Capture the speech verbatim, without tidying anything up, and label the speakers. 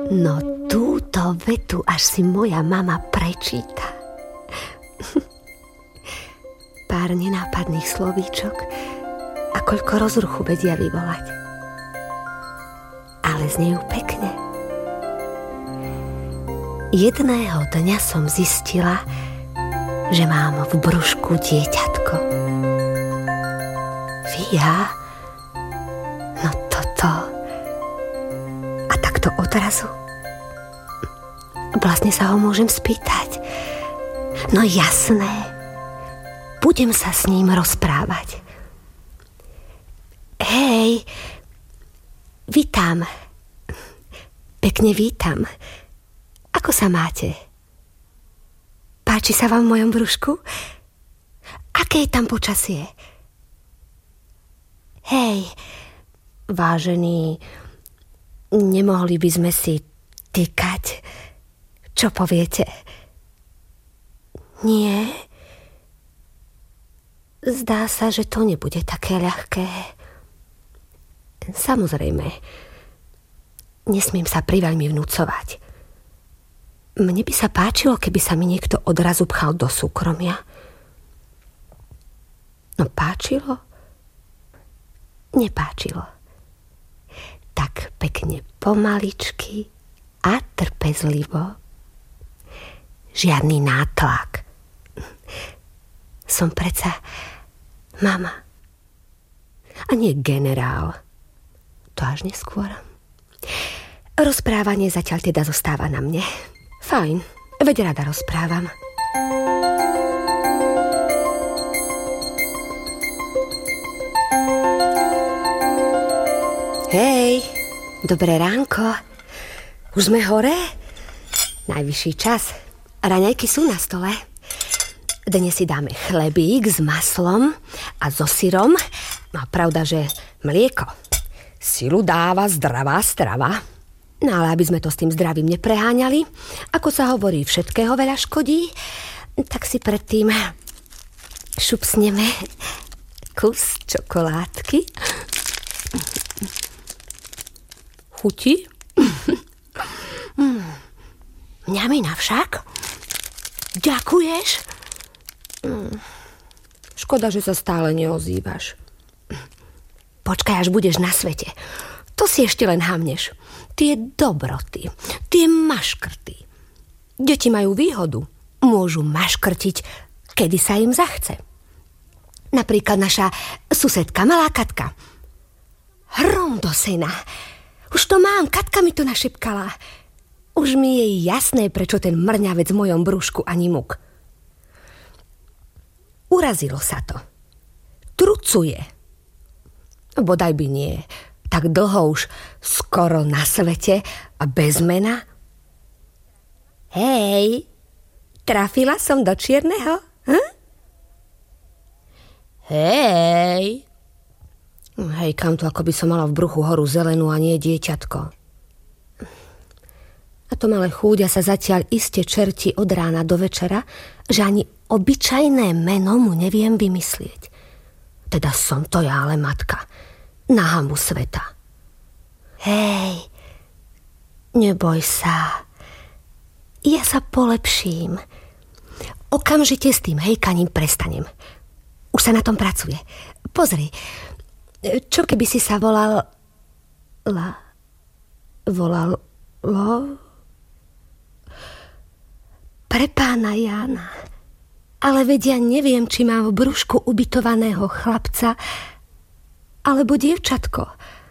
Speaker 1: No túto vetu až si moja mama prečíta. Pár nenápadných slovíčok a koľko rozruchu vedia vyvolať. Ale znejú pekne. Jedného dňa som zistila, že mám v brúšku dieťatko. Fíha, no toto. A takto odrazu. Vlastne sa ho môžem spýtať. No jasné, budem sa s ním rozprávať. Hej, vítam. Pekne vítam. Ako sa máte? Páči sa vám v mojom brúšku? Aké je tam počasie? Hej, vážený, nemohli by sme si tykať? Čo poviete? Nie? Zdá sa, že to nebude také ľahké. Samozrejme, nesmiem sa priveľmi vnúcovať. Mne by sa páčilo, keby sa mi niekto odrazu pchal do súkromia. No páčilo? Nepáčilo. Tak pekne pomaličky a trpezlivo. Žiadny nátlak. Som predsa mama. A nie generál. To až neskôr. Rozprávanie zatiaľ teda zostáva na mne. Fajn, veď rada rozprávam. Hej, dobré ránko. Už sme hore? Najvyšší čas. Raňajky sú na stole. Dnes si dáme chlebík s maslom a so syrom. A pravda, že mlieko. Silu dáva zdravá strava. No ale aby sme to s tým zdravím nepreháňali, ako sa hovorí, všetkého veľa škodí, tak si predtým šupsneme kus čokoládky. Chutí? Mňamina však. Ďakuješ? Škoda, že sa stále neozývaš. Počkaj, až budeš na svete. To si ešte len hamneš. Tie dobroty, tie maškrty. Deti majú výhodu. Môžu maškrtiť, kedy sa im zachce. Napríklad naša susedka, malá Katka. Hrom do sena. Už to mám, Katka mi to našepkala. Už mi je jasné, prečo ten mrňavec v mojom brúšku ani muk. Urazilo sa to. Trucuje. Bodaj by nie. Tak dlho už skoro na svete a bez mena? Hej, trafila som do čierneho? Hm? Hej. Hej, kam to, ako by som mala v bruchu horu zelenú a nie dieťatko. A to malé chúďa sa zatiaľ iste čerti od rána do večera, že ani obyčajné meno mu neviem vymyslieť. Teda som to ja, ale matka. Na hamu sveta. Hej, neboj sa. Ja sa polepším. Okamžite s tým hejkaním prestanem. Už sa na tom pracuje. Pozri, čo keby si sa volal... La... Volal... Lo... Pre pána Jána. Ale vedia, neviem, či mám v brúšku ubytovaného chlapca alebo dievčatko.